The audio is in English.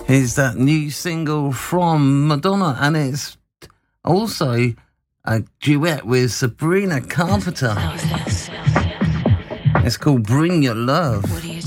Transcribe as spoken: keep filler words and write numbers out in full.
is that new single from Madonna, and it's also a duet with Sabrina Carpenter. It's called Bring Your Love.